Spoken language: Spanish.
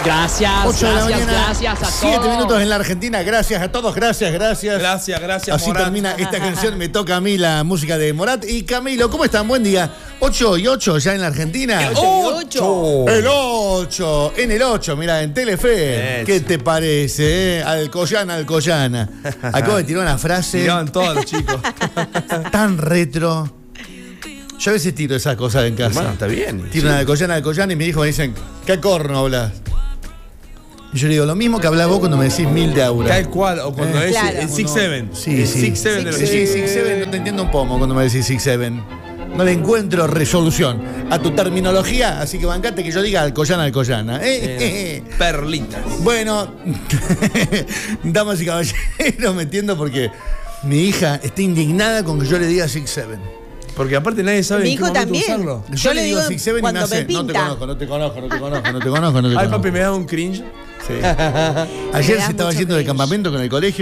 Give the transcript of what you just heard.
Gracias, 8 de la mañana, gracias a 7 todos. minutos en la Argentina. Gracias a todos, gracias. Gracias, Así Morat. termina esta canción. Me toca a mí la música de Morat. Y Camilo, ¿cómo están? Buen día. 8 y 8 ya en la Argentina. 8. El 8, en el 8, mira, en Telefe. Eso. ¿Qué te parece? Alcoyana. Acabo de tirar una frase Tiraban todos los chicos. tan retro. Yo a veces tiro esas cosas en casa. Hermano, está bien. Tiro una Alcoyana y mi hijo me dicen, ¿qué corno hablas? Y yo le digo, lo mismo que hablás vos cuando me decís 1000 de aura. Tal cual, o cuando es Claro. el 6-7. Sí. El 6-7 de los Sí, 6-7, no te entiendo un pomo cuando me decís 6-7. No le encuentro resolución a tu terminología, así que bancate que yo diga Alcoyana. Perlitas. Bueno, damas y caballeros, me entiendo porque mi hija está indignada con que yo le diga 6-7. Porque aparte nadie sabe Mi en qué hijo momento también. usarlo. Yo le digo digo 6-7 y me cuando hace, me pinta. no te conozco. Ay, papi, me da un cringe. Ayer Me da se estaba mucho yendo de cringe. campamento con el colegio.